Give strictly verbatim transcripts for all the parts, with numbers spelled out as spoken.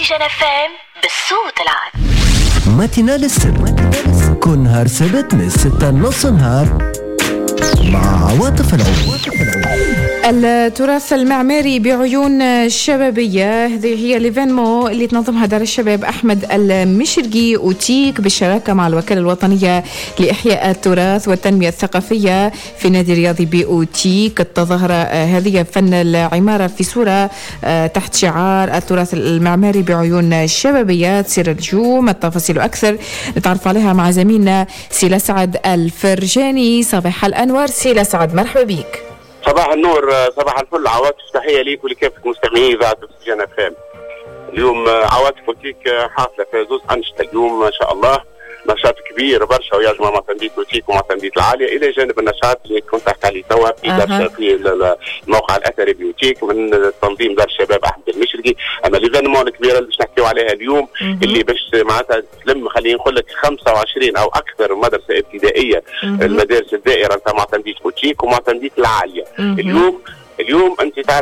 أوكسجين اف ام بالصوت العالي. ماتينال السبت كل نهار سبت من ستة نص نهار مع عواطف العود. التراث المعماري بعيون شبابية، هذه هي ليفينمو اللي تنظمها دار الشباب أحمد المشرقي أوتيك بالشراكة مع الوكالة الوطنية لإحياء التراث والتنمية الثقافية في النادي الرياضي بأوتيك. التظاهرة هذه فن العمارة في صورة تحت شعار التراث المعماري بعيون شبابية. تصير الجوم التفاصيل أكثر نتعرف عليها مع زميلنا سيلا سعد الفرجاني. صباح الأنوار سيلا سعد، مرحبا بك. صباح النور، صباح الفل. عواطف تحية ليك ولكافة مستمعي إذاعة أوكسجين اف ام. اليوم عواطف أوتيك حاصلة في زوز أنشطة اليوم ما شاء الله، نشاط كبير برشا ويجمع مع تنمية أوتيك ومع تنمية العالية، إلى جانب النشاط اللي كنت تحكي عليه توا في أه. في الموقع الأثري بأوتيك من تنظيم دار الشباب أحمد المشرقي. أما ليفينمون الكبيرة اللي باش نحكيو عليها اليوم مم. اللي باش معناتها تلم خلينا نقول لك خمسة وعشرين أو أكثر مدرسة ابتدائية، مم. المدارس الدائرة نتاع مع تنمية أوتيك ومع تنمية العالية. مم. اليوم اليوم انت تعرف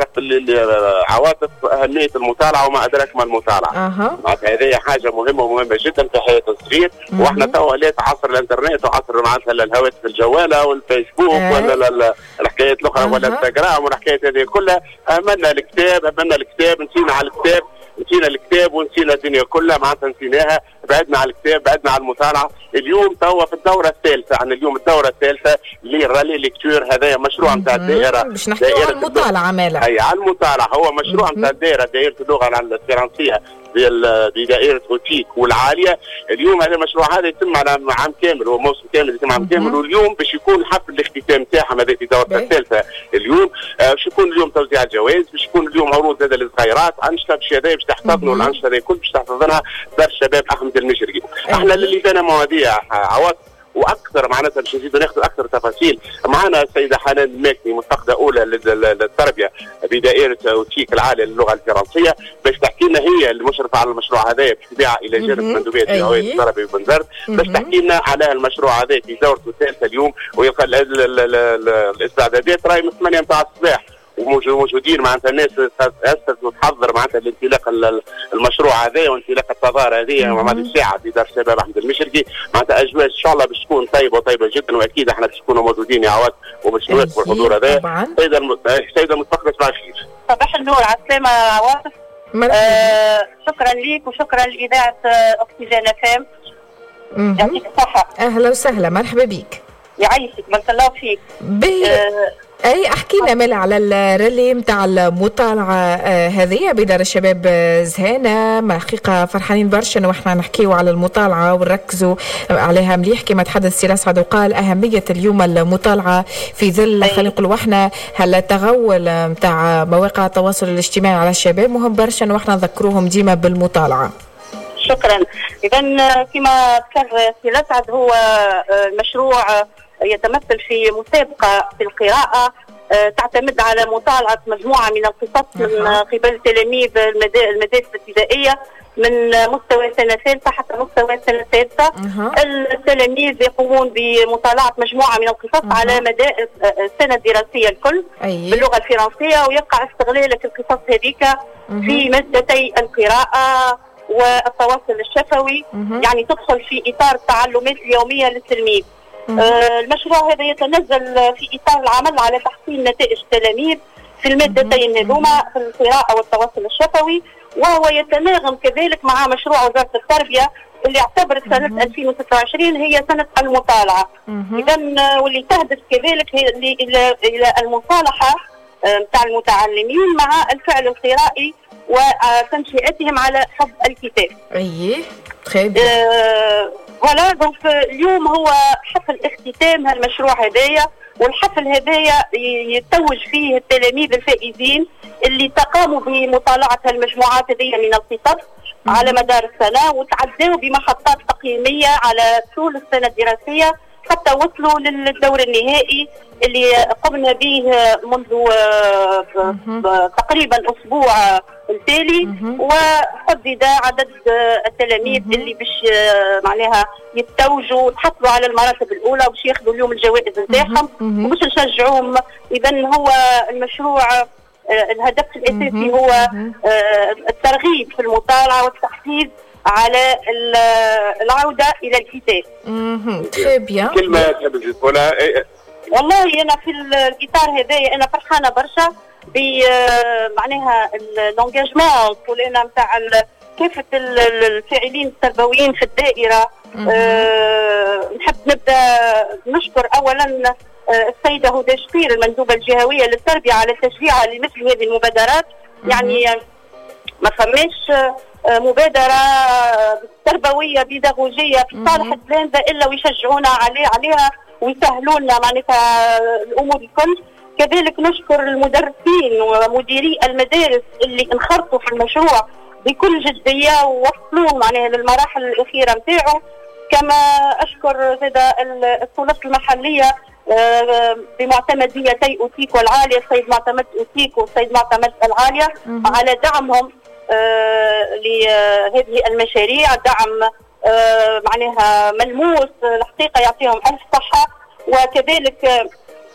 عواطف اهميه المطالعه وما ادراك ما المطالعه. أه. معناتها هذه حاجه مهمه ومهمه جدا في حياه الصغير، واحنا توا ولات عصر الانترنت وعصر معناتها الهواتف الجواله والفيسبوك أه. ولا الحكايات الاخرى أه. ولا الانستغرام والحكايات هذه كلها. امنا الكتاب امنا الكتاب نسينا على الكتاب نسينا الكتاب ونسينا الدنيا كلها، معناتها نسيناها، بعدنا على الكتاب بعدنا على المطالعه. اليوم توا في الدوره الثالثه، عن اليوم الدوره الثالثه اللي رالي ليكتور، هذا مشروع نتاع الدائره باش نحكيو على المطالعه مالها. اي على المطالعه، هو مشروع نتاع الدائره دائره اللغه الفرنسيه بدائره أوتيك والعاليه. اليوم هذا المشروع هذا يتم على عام كامل، هو موسم كامل يتم عام كامل، واليوم باش يكون حفل الاختتام تاعهم هذا في دورته الثالثه. اليوم باش آه يكون اليوم توزيع الجوائز، باش يكون اليوم عروض هذا للصغيرات، انشطه باش هذا باش تحتضنوا الانشطه هذه كل باش تحتضنها دار الشباب احمد المشرقي. احنا اللي كان مواضيع عواطف واكثر معناتها باش نزيدوا ناخذ اكثر تفاصيل. معنا السيده حنان الماكني مستقده اولى للتربيه بدائره أوتيك العاليه للغه الفرنسيه، باش تحكي لنا هي المشرفه على المشروع هذا بتبيع الى جانب مندوبيه الهويه التربيه ببنزرت، باش تحكي لنا على المشروع هذا في دورته الثالثه اليوم. ويلقى الاستعدادات راهي من ثمانية متاع الصباح، وموجودين معناتها الناس اسست وتحضر معناتها لانطلاق المشروع هذا وانطلاق التظاهره هذه مع هذه الساعه في دار الشباب احمد المشرقي. معناتها اجواء ان شاء الله باش تكون طيبه وطيبه جدا، واكيد احنا باش نكونوا موجودين يا عواد وباش نواكبوا الحضور هذا. سيده السيده المستقبل صباح الخير. صباح النور، على السلامه عواطف. آه شكرا ليك وشكرا لاذاعه أوكسجين اف ام. يعطيك الصحه. اهلا وسهلا، مرحبا بك. يعيشك، بارك الله فيك. آه اي احكي لنا مال على الرالي نتاع المطالعه آه هذه بدار الشباب زهانه. ما حقيقه فرحانين برشا انه احنا نحكيو على المطالعه ونركزوا عليها مليح كما تحدث سي سعد وقال اهميه اليوم المطالعه في ظل خلينا نقولوا احنا التغول نتاع مواقع التواصل الاجتماعي على الشباب. مهم برشا انه احنا نذكروهم ديما بالمطالعه. شكرا. اذا كما ذكر سي سعد، هو المشروع يتمثل في مسابقة في القراءة تعتمد على مطالعة مجموعة من القصص من قبل تلاميذ المدارس الابتدائية من مستوى سنة ثالثة حتى مستوى سنة سادسة. التلاميذ يقومون بمطالعة مجموعة من القصص أه. على مدى السنة الدراسية الكل أيه. باللغة الفرنسية، ويقع استغلال القصص هذيك في مادتي القراءة والتواصل الشفوي، أه. يعني تدخل في إطار التعلمات اليومية للتلميذ. آه المشروع هذا يتنزل في إطار العمل على تحسين نتائج التلاميذ في المادتين هذوما في القراءة والتواصل الشفوي، وهو يتناغم كذلك مع مشروع وزارة التربية اللي اعتبرت سنة ألفين وستة وعشرين هي سنة المطالعة. إذا واللي تهدف كذلك هي إلى إلى المصالحة نتاع آه المتعلمين مع الفعل القرائي وتنشئتهم على حب الكتاب. أيه خير. فوالا دونك اليوم هو حفل اختتام هالمشروع هدايا، والحفل هدايا يتوج فيه التلاميذ الفائزين اللي تقاموا بمطالعة هالمجموعات هذه من القصص على مدار السنة، وتعدوا بمحطات تقييمية على طول السنة الدراسية حتى وصلوا للدور النهائي اللي قمنا به منذ تقريبا أسبوع التالي، وحدد عدد التلاميذ اللي باش معناها يتوجوا وتحصلوا على المراتب الأولى وباش ياخذوا اليوم الجوائز نتاعهم وباش نشجعوهم. إذا هو المشروع الهدف الاساسي هو الترغيب في المطالعه والتحفيز على العوده الى الكتاب. تري بيان. كلمه تحب تقولها؟ والله انا في الاطار هذايا انا فرحانه برشا ب معناها اللونجاجمون كلنا نتاع كافه الفاعلين التربويين في الدائره. أه نحب نبدا نشكر اولا السيده هدى شقير المندوبه الجهويه للتربيه على تشجيعها لمثل هذه المبادرات. يعني ما فماش مبادره تربويه بيداغوجيه في صالح التلامذه الا ويشجعونا عليه عليها ويسهلوا لنا معناتها الامور الكل. كذلك نشكر المدرسين ومديري المدارس اللي انخرطوا في المشروع بكل جديه ووصلوه معناها للمراحل الاخيره نتاعو. كما اشكر زاد السلطات المحليه بمعتمديتي اوتيك والعاليه، السيد معتمد اوتيك والسيد معتمد العاليه، على دعمهم لهذه المشاريع، دعم معناها ملموس الحقيقه يعطيهم الف صحه. وكذلك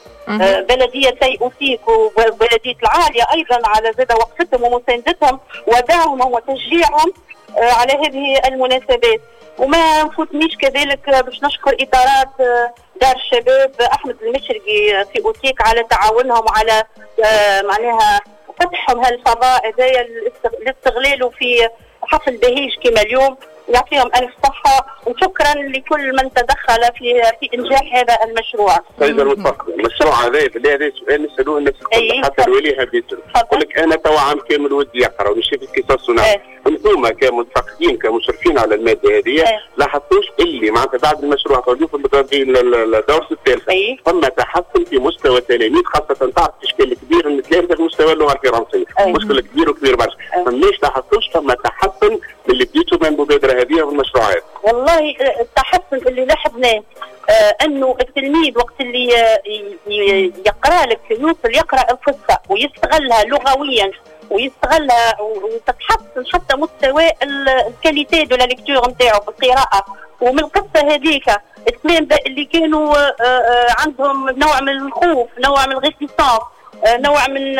بلديتي اوتيك وبلديه العاليه ايضا على زاد وقفتهم ومساندتهم ودعمهم وتشجيعهم على هذه المناسبات. وما نفوتنيش كذلك باش نشكر اطارات دار الشباب احمد المشرقي في اوتيك على تعاونهم على معناها فتحهم هالفضاء هذايا لاستغلاله في حفل بهيج كما اليوم. يعطيهم الف صحه وشكرا لكل من تدخل في في انجاح هذا المشروع. سيد المتفق المشروع هذا اللي هذا سؤال نسالوه الناس الكل حتى الولي حاب يسال. يقول لك انا توا عام كامل ودي يقرا ونشوف القصص ونعرف. انتم كمتفقين كمشرفين على الماده هذه لاحظتوش اللي معناتها بعد المشروع توظيف المدربين الدورة الثالثه ثم تحسن في مستوى التلاميذ، خاصه تعرف اشكال كبير ان تلاميذ مستوى اللغه الفرنسيه مشكل كبير وكبير برشا. فماش لاحظتوش ثم تحسن اللي بديتوا من المبادره هذه والمشروعات؟ والله التحسن اللي لاحظناه آه انه التلميذ وقت اللي يقرا لك يوصل يقرا القصه ويستغلها لغويا ويستغلها وتتحسن حتى مستوى الكاليتي دو لا ليكتور نتاعو في القراءه. ومن القصه هذيك التلامذه اللي كانوا آه آه عندهم نوع من الخوف، نوع من الغيسيسونس، نوع من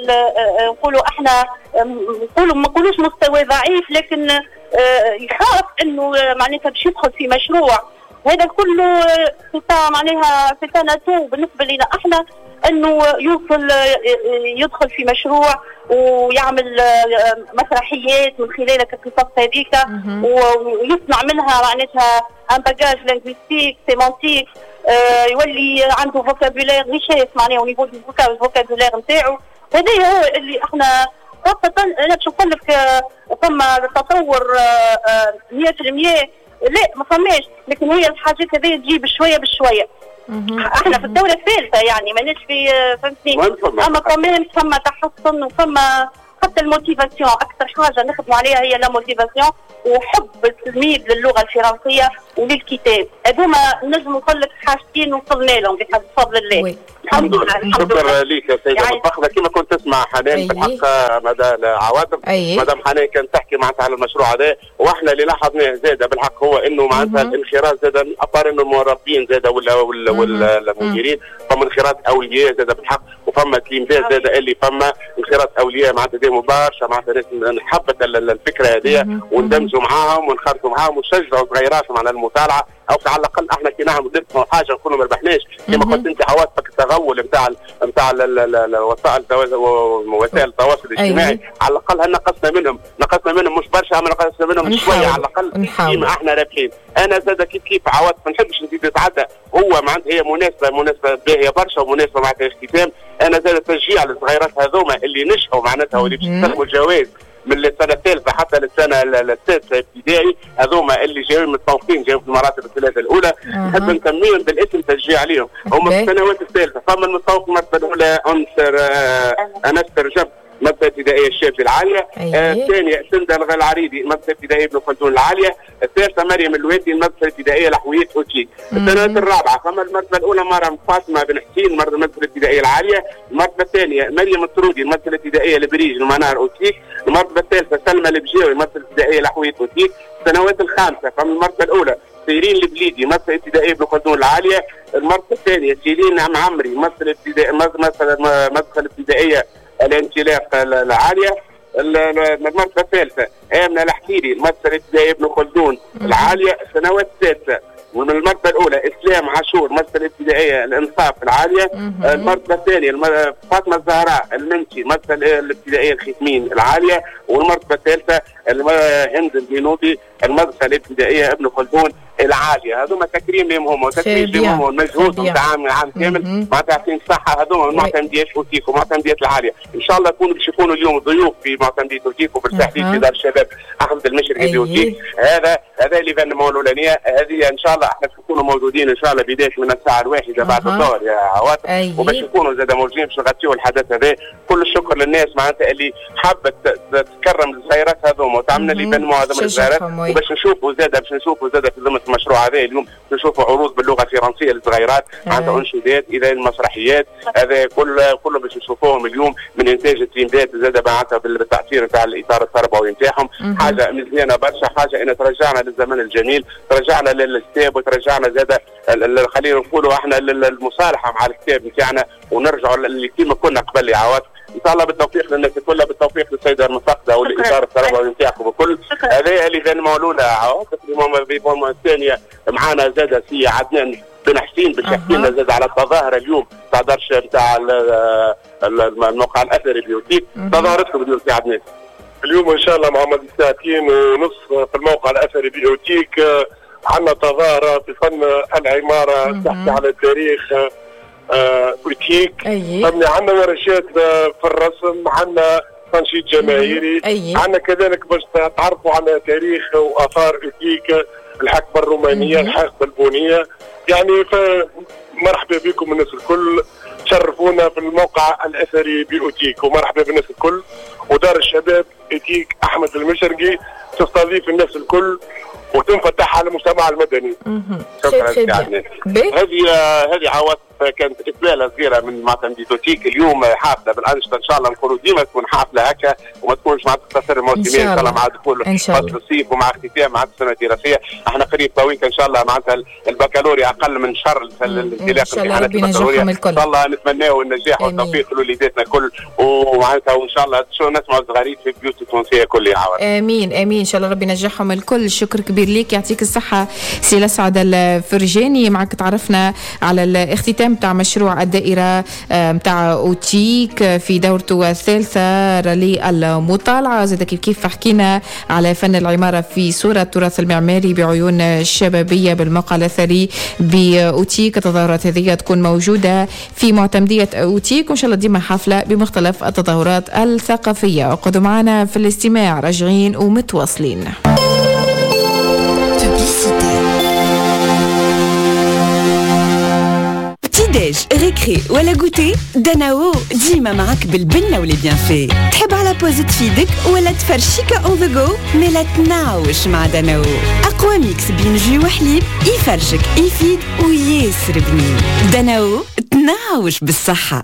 نقولوا احنا نقولوا ما نقولوش مستوى ضعيف لكن يخاف انه معناتها باش يدخل في مشروع هذا كله ستا معناها ستا ناتو بالنسبه لنا احنا انه يوصل يدخل في مشروع ويعمل مسرحيات من خلال القصص هذيك ويصنع منها معناتها ان باجاج لينغويستيك سيمانتيك، آه يولي عنده فوكابولير ريشيس معناها ونيفو الفوكابولير نتاعو. هذا هو اللي احنا خاصة انا باش نقول لك ثم تطور مية بالمية لا ما فماش، لكن هي الحاجات هذه تجي بشوية بشوية. احنا في الدورة الثالثة يعني ماناش في فهمتني، اما كمان ثم تحسن وثم حتى الموتيفاسيون اكثر حاجه نخدموا عليها هي لا موتيفاسيون وحب التلميذ للغه الفرنسيه وللكتاب. هذوما نجم نقول لك حاجتين وصلنا لهم بفضل الله. الحمد لله. شكرا ليك يا سيده يعني متفقده. كما كنت تسمع حنان بالحق مدى عواطف مدام حنان كانت تحكي معناتها على المشروع هذا، واحنا اللي لاحظناه زاده بالحق هو انه معناتها الانخراط زاده ابار انه المربين زاده ولا ولا والمديرين فما انخراط اولياء زاده بالحق وفما تلميذات زاده اللي فما انخراط اولياء معناتها دي مباشره معناتها ناس نحبت الفكره هذه وندمجوا معاهم ونخرطوا معاهم ونشجعوا صغيراتهم على المطالعه او على الاقل احنا كي نعمل درسنا حاجه نكونوا ما ربحناش كما قلت انت عواطفك التغول نتاع نتاع وسائل وسائل التواصل الاجتماعي على الاقل هل نقصنا منهم نقصنا منهم مش برشا اما نقصنا منهم شويه على الاقل كيما احنا رابحين. انا زاد كيف كيف عواطف ما نحبش نزيد نتعدى هو معناتها هي مناسبه مناسبه باهيه برشا ومناسبه معناتها اختتام. انا زاد تشجيع للصغيرات هذوما اللي نجحوا معناتها واللي باش يستلموا الجوائز من السنه الثالثه حتى للسنه السادسه ابتدائي هذوما اللي جايين متفوقين جايين في المراتب الثلاثه الاولى نحب نسميهم بالاسم تشجيع عليهم. هم في السنوات الثالثه فما المتفوق المرتبه الاولى انصر انس رجب المدرسه الابتدائيه الشافعي العاليه، الثانيه آه سنده العريدي المدرسه الابتدائيه ابن خلدون العاليه، الثالثه مريم الوادي المدرسه الابتدائيه لحويت اوتيك. السنوات الرابعه فما المرتبه الاولى مريم فاطمه بن حسين المدرسه الابتدائيه العاليه، المرتبه الثانيه مريم الطرودي المدرسه الابتدائيه لبريج المنار اوتيك، المرتبه الثالثه سلمى البجاوي المدرسه الابتدائيه لحويت اوتيك. السنوات الخامسه فما المرتبه الاولى سيرين البليدي المدرسه الابتدائيه ابن خلدون العاليه، المرتبه الثانيه سيرين عم عمري المدرسه الابتدائيه المدرسه الابتدائيه الانطلاق العاليه. المرتبه الثالثه امنه الحكيري المدرسه الابتدائيه ابن خلدون العاليه السنوات السادسه. ومن المرتبه الاولى اسلام عاشور المدرسه الابتدائيه الانصاف العاليه. المرتبه الثانيه فاطمه الزهراء المنسي المدرسه الابتدائيه الختمين العاليه. والمرتبه الثالثه هند البنوبي المدرسه الابتدائيه ابن خلدون العاليه. هذوما تكريم لهم هم وتكريم لهم هم المجهود نتاع عام كامل معناتها يعطيهم الصحه. هذوما من معتمديات اوتيك ومعتمديات العاليه ان شاء الله يكونوا باش يكونوا اليوم ضيوف في معتمديه اوتيك وبالتحديد في دار الشباب احمد المشرقي في اوتيك. هذا هذا ليفينمون الاولانيه هذه ان شاء الله احنا باش نكونوا موجودين ان شاء الله بدايه من الساعه الواحده بعد الظهر يا عواطف وباش نكونوا زاد موجودين باش نغطيوا الحدث هذا. كل الشكر للناس معناتها اللي حبت تكرم الزيارات هذوما وتعملنا ليفينمون هذا من الزيارات وباش نشوفوا زاد باش نشوفوا زاد في ضمن المشروع هذا اليوم نشوفوا عروض باللغه الفرنسيه للصغيرات معناتها انشودات الى المسرحيات. هذا كل كله باش نشوفوهم اليوم من انتاج التيمات زاد معناتها بالتاثير نتاع الاطار التربوي نتاعهم. حاجه مزيانه برشا، حاجه ان ترجعنا للزمن الجميل، ترجعنا للكتاب وترجعنا زاد خلينا نقولوا احنا للمصالحه مع الكتاب نتاعنا ونرجعوا اللي كيما كنا قبل يا عواد. ان شاء الله بالتوفيق للناس كلها، بالتوفيق للسيده المفقده والاطار التربوي نتاعكم الكل. هذا اللي كان مولونا عواد. اليوم الثانيه معنا زاد سي عدنان بن حسين باش يحكي لنا زاد على التظاهره اليوم تاع درش نتاع الموقع الاثري بيوتيك. تظاهرتكم اليوم سي عدنان؟ اليوم ان شاء الله مع ساعتين ونص في الموقع الاثري بيوتيك عندنا تظاهره في فن العماره تحكي على تاريخ اوتيك. عندنا ورشات في الرسم، عندنا تنشيط جماهيري، عندنا كذلك باش تعرفوا على تاريخ واثار اوتيك، الحقبه الرومانيه، الحقبه البونيه. يعني مرحبا بكم الناس الكل، تشرفونا في الموقع الاثري باوتيك ومرحبا بالناس الكل. ودار الشباب اوتيك احمد المشرقي تستضيف الناس الكل وتنفتح على المجتمع المدني. شكرا سي هذه هذه عواطف كانت اقباله صغيره من معتمديه اوتيك. اليوم حافله بالانشطه ان شاء الله نقولوا ديما تكون حافله هكا وما تكونش مع تقتصر موسميه ان شاء الله مع دخول فصل الصيف ومع اختتام مع السنه الدراسيه. احنا قريب طويل ان شاء الله معناتها البكالوريا اقل من شهر الانطلاق امتحانات البكالوريا. ان شاء الله نتمناو النجاح والتوفيق لوليداتنا الكل ومعناتها وان شاء الله شو نسمعوا الصغاريت في بيوت التونسيه كل يعاود. امين امين ان شاء الله ربي ينجحهم الكل. شكر كبير ليك، يعطيك الصحه سي لسعد الفرجاني. معك تعرفنا على الاختتام تاع مشروع الدائرة تاع أوتيك في دورته الثالثة للمطالعة. زاد كيف كيف حكينا على فن العمارة في صورة التراث المعماري بعيون الشبابية بالموقع الأثري بأوتيك. التظاهرات هذه تكون موجودة في معتمدية أوتيك وإن شاء الله ديما حفلة بمختلف التظاهرات الثقافية. وقعدوا معنا في الاستماع راجعين ومتواصلين. ديج ريكري ولا غوتي داناو ديما معك بالبنة واللي بيان في. تحب على بوز تفيدك ولا تفرشيكا اون ذا جو؟ ملا تناوش مع داناو. اقوى ميكس بين جي وحليب يفرشك يفيد وياسر بنين. داناو تناوش بالصحة.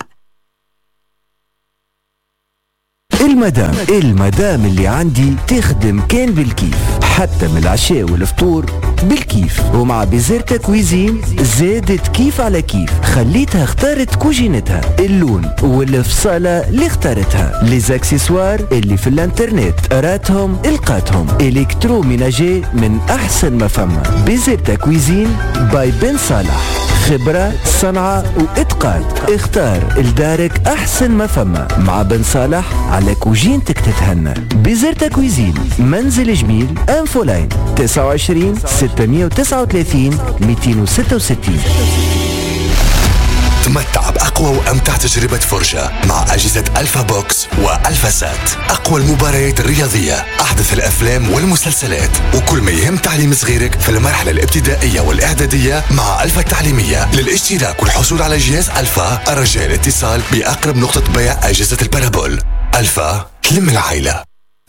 المدام المدام اللي عندي تخدم كان بالكيف، حتى من العشاء والفطور بالكيف. ومع بيزيرتا كويزين زادت كيف على كيف، خليتها اختارت كوجينتها، اللون والفصالة اللي اختارتها، ليزاكسيسوار اللي في الانترنت راتهم القاتهم، الكترو ميناجي من احسن ما فما. بيزيرتا كويزين باي بن صالح، خبرة صنعة واتقان. اختار لدارك احسن ما فما مع بن صالح على كوجينتك تتهنى. بيزيرتا كويزين منزل جميل انفولاين تسعة وعشرين ستمية وتسعة وثلاثين مئتين وستة وستين. تمتع بأقوى وأمتع تجربة فرجة مع أجهزة ألفا بوكس وألفا سات. أقوى المباريات الرياضية، أحدث الأفلام والمسلسلات، وكل ما يهم تعليم صغيرك في المرحلة الابتدائية والإعدادية مع ألفا التعليمية. للاشتراك والحصول على جهاز ألفا الرجاء الاتصال بأقرب نقطة بيع أجهزة البارابول. ألفا تلم العائلة.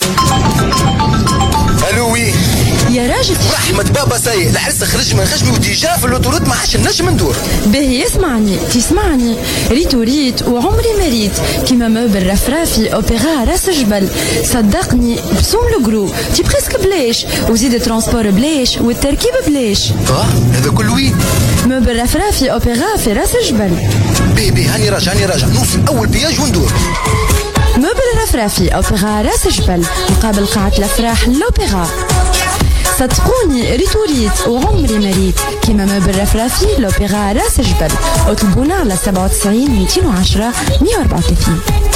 ألوي يا راجل رحمة بابا سايق العرس خرج من خشمي وديجا في الاوتوريت ما عادش نجم ندور. باهي اسمعني تسمعني ريت وريت وعمري ما ريت كيما موبل رفرافي اوبيرا راس جبل. صدقني بسوم لو جرو تي بريسك بلاش وزيد ترونسبور بلاش والتركيب بلاش. اه هذا كل وين؟ موبل رفرافي اوبيرا في راس جبل. بيه بيه هاني راجع هاني راجع نوصل اول بياج وندور. موبل رفرافي أوبرا راس جبل مقابل قاعة الأفراح لوبيرا. صدقوني ريتوريت وعمري مريت كيما موبل رفرافي لوبيرا راس جبل. اطلبونا على سبعة وتسعين مئتين وعشرة مئة وأربعة وثلاثين.